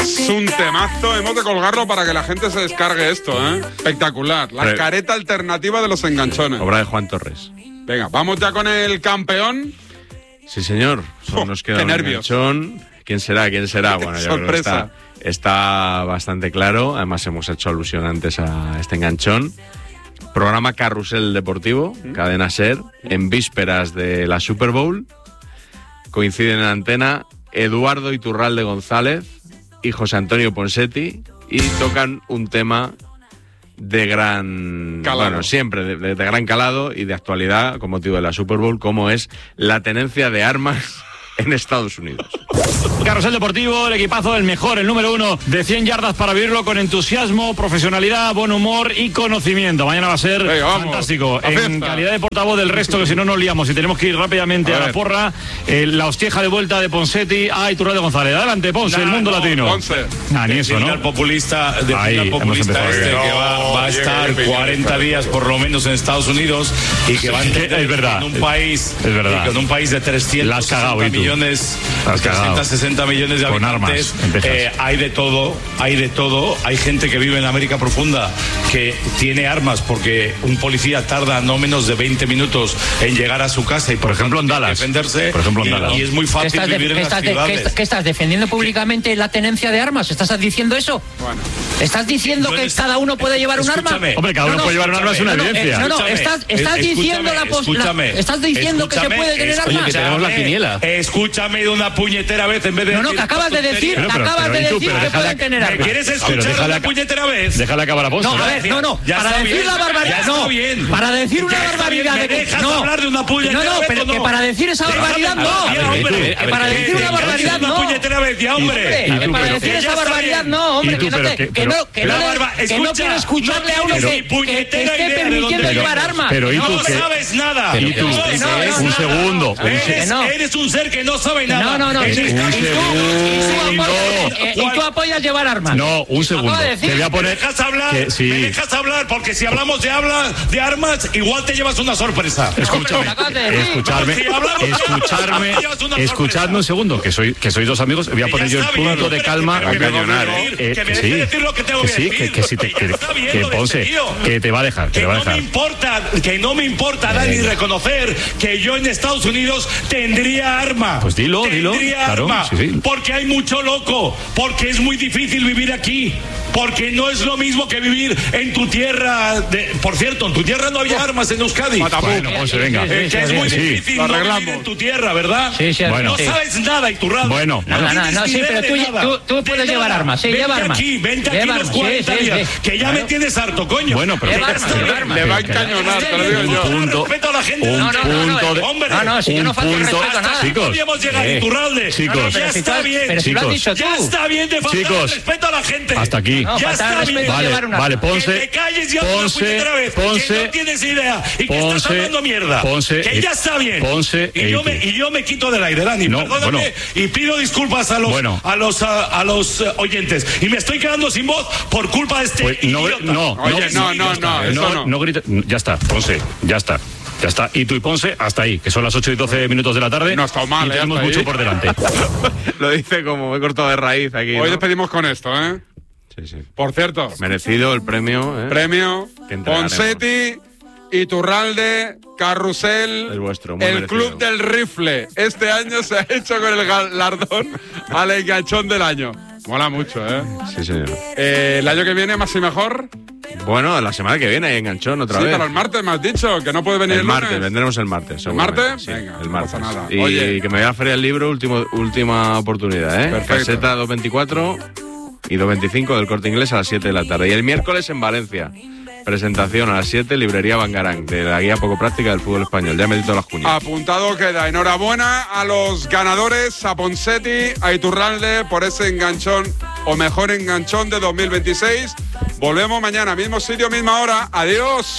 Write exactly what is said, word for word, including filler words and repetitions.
Es un temazo, hemos de colgarlo para que la gente se descargue esto, ¿eh? Espectacular. La Pero, careta alternativa de los enganchones. Obra de Juan Torres. Venga, vamos ya con el campeón. Sí, señor. Solo nos queda un enganchón. ¿Quién será? ¿Quién será? Bueno, yo creo que está, está bastante claro. Además, hemos hecho alusión antes a este enganchón. Programa Carrusel Deportivo, ¿Mm? Cadena SER, en vísperas de la Super Bowl. Coinciden en antena Eduardo Iturralde González y José Antonio Ponseti y tocan un tema de gran calado. Bueno, siempre de, de, de gran calado y de actualidad con motivo de la Super Bowl, como es la tenencia de armas en Estados Unidos. Carrusel Deportivo, el equipazo del mejor, el número uno de cien yardas para vivirlo con entusiasmo, profesionalidad, buen humor y conocimiento. Mañana va a ser Venga, fantástico. En calidad de portavoz del resto, que si no nos liamos y tenemos que ir rápidamente a, a la porra, eh, la hostieja de vuelta de Ponseti a Iturralde González. Adelante, Ponce, nah, el mundo no, latino. Ponce. Nah, ni eso, ¿no? El populista, el populista este que va, va a estar cuarenta días por lo menos en Estados Unidos y que va a entender es verdad, en un país, es verdad. en un país de trescientos sesenta millones, trescientos sesenta millones de con habitantes, armas, eh, hay de todo, hay de todo, hay gente que vive en América profunda que tiene armas porque un policía tarda no menos de veinte minutos en llegar a su casa y por, por ejemplo en Dallas defenderse, por ejemplo en y, Dallas. y es muy fácil de, vivir en las de, ciudades. ¿qué, ¿Qué estás defendiendo públicamente la tenencia de armas? ¿Estás diciendo eso? Bueno. ¿Estás diciendo que cada uno puede llevar un arma? Hombre, cada uno no, no, puede llevar un arma, es una no, evidencia. No, no, estás, estás diciendo la posibilidad. Estás diciendo que se puede tener armas. Que tenemos la quiniela. Escúchame de una puñetera vez en vez de. No, no, que acabas de decir, que acabas de decir que pueden tener armas. ¿Me quieres escuchar una puñetera vez? Déjala acabar a Ponce. No, a ver, no, no. Para decir la barbaridad. No, para decir una barbaridad de que. No, hablar de una puñetera no, no, pero que para decir esa barbaridad no. Que para decir una barbaridad no. Una puñetera vez, ya, hombre. Que para decir esa barbaridad no, hombre. Que no que no que no quiero escucharle a uno que esté permitiendo llevar armas. Pero y tú no sabes nada. Y tú, un segundo. Eres un ser que no sabe nada. No, no, no. Un segundo. Y tú apoyas llevar armas. No, un segundo. Te voy a poner. ¿Me dejas hablar? Que, sí. ¿Me dejas hablar? Porque si hablamos de, habla, de armas, igual te llevas una sorpresa. Escúchame. Escucharme. Si escucharme. Escuchadme un segundo, que soy que sois dos amigos. Voy a poner yo el punto de calma. Que me dejes decir lo que tengo que decir. Que sí, que sí, que Ponce, que te va a dejar, que te va a dejar. No me importa, que no me importa dar ni reconocer que yo en Estados Unidos tendría arma. Pues dilo, dilo. Tendría arma. Sí, sí. Porque hay mucho loco, porque es muy difícil vivir aquí. Porque no es lo mismo que vivir en tu tierra. De, por cierto, en tu tierra no había armas en Euskadi. Bueno, pues venga. Eh, que es muy difícil no vivir en tu tierra, ¿verdad? Sí, sí, bueno, no sí. sabes nada, Iturralde. Bueno, no, no, no, no, sí, pero tú, tú, tú puedes de llevar nada. armas. Sí, vente lleva armas. aquí, vente lleva aquí los cuarenta sí, sí, días, sí. que ya Claro. me tienes harto, coño. Bueno, pero lleva armas, lleva armas. Le va a encañonar, te lo digo yo. Un punto. Respeto a la gente. Un No, no, no, no, punto de. Hombre, No, no, si yo no falta el respeto a nada. Chicos, podíamos llegar, eh, Iturralde. chicos, ya está bien. Pero si lo has chicos, dicho tú. Ya está bien de faltar Chicos, respeto a la gente. hasta aquí. No, Ya faltar está respeto bien. a llevar Vale, una vale, arma. Ponce. Que te calles ya una Ponce, puñetera vez. Ponce, que no tienes idea. Y que Ponce, estás hablando mierda. Ponce, que ya está bien. Ponce, y, yo me, y yo me quito del aire, Dani. No, perdóname. bueno. Y pido disculpas a los, Bueno. a los, a, a los uh, oyentes. Y me estoy quedando sin voz por culpa de este Pues no, idiota. no, Oye, no, no, no, eso no, no. no grites. Ya está, Ponce, ya está. Ya está. Y tú y Ponce, hasta ahí, que son las ocho y doce minutos de la tarde. No ha estado mal, y ¿eh? tenemos Hasta mucho ahí. por delante. Lo dice como he cortado de raíz aquí. Hoy ¿no? despedimos con esto, ¿eh? Sí, sí. Por cierto, Merecido el premio. ¿eh? premio Que entregaremos. Ponseti, Iturralde, Carrusel, El vuestro, muy el merecido. Club del Rifle. Este año se ha hecho con el galardón al enganchón del año. Mola mucho, ¿eh? Sí, señor. Eh, el año que viene, más y mejor. Bueno, la semana que viene hay enganchón otra Sí, vez. pero el martes me has dicho que no puede venir el, El martes, lunes. vendremos el martes. ¿El seguramente. martes? Sí, Venga, el no martes. pasa nada. Y Oye. que me vaya a Feria del Libro, último, última oportunidad, ¿eh? Perfecto. Caseta dos veinticuatro y dos veinticinco del Corte Inglés a las siete de la tarde. Y el miércoles en Valencia, presentación a las siete, Librería Bangarang, de la guía poco práctica del fútbol español. Ya me he dicho las cuñas. Apuntado queda. Enhorabuena a los ganadores, a Ponseti, a Iturralde, por ese enganchón o mejor enganchón de dos mil veintiséis. Volvemos mañana, mismo sitio, misma hora. Adiós.